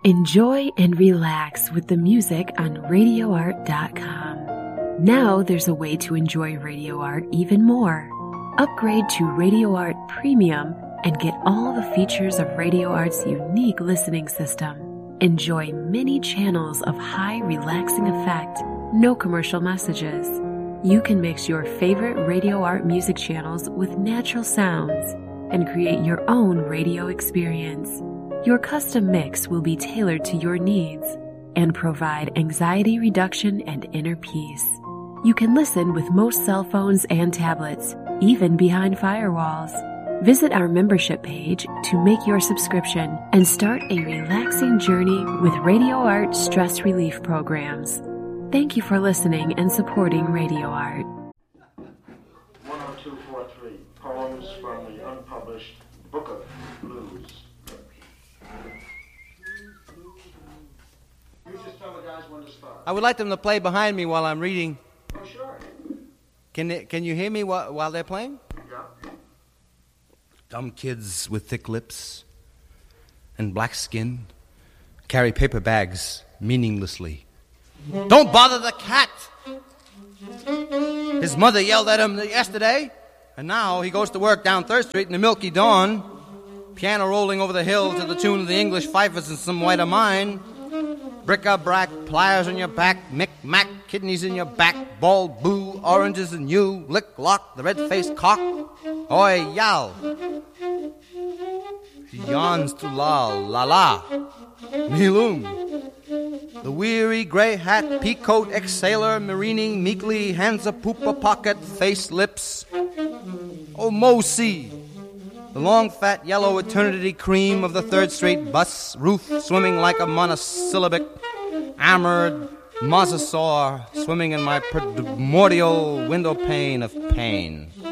Enjoy and relax with the music on RadioArt.com. Now there's a way to enjoy Radio Art even more. Upgrade to Radio Art Premium and get all the features of Radio Art's unique listening system. Enjoy many channels of high relaxing effect, no commercial messages. You can mix your favorite Radio Art music channels with natural sounds and create your own radio experience. Your custom mix will be tailored to your needs and provide anxiety reduction and inner peace. You can listen with most cell phones and tablets, even behind firewalls. Visit our membership page to make your subscription and start a relaxing journey with Radio Art stress relief programs. Thank you for listening and supporting Radio Art. 10243, poems from the unpublished Book of Blues. You just tell the guys when to start. I would like them to play behind me while I'm reading. Oh, sure. Can you hear me while they're playing? Yeah. Dumb kids with thick lips and black skin carry paper bags meaninglessly. Don't bother the cat! His mother yelled at him yesterday, and now he goes to work down 3rd Street in the milky dawn, piano rolling over the hill to the tune of the English fifers and some white of mine. Bric-a-brac, pliers on your back, mick-mack, kidneys in your back, bald boo, oranges in you, lick-lock, the red-faced cock, oi, yow. He yawns to lal, la-la, me-loom. The weary grey-hat, peacoat, ex-sailor, marining meekly, hands a poop-a pocket, face, lips. Oh, Mo-see. The long, fat, yellow eternity cream of the 3rd Street bus, Ruth swimming like a monosyllabic, armored mosasaur swimming in my primordial window pane of pain.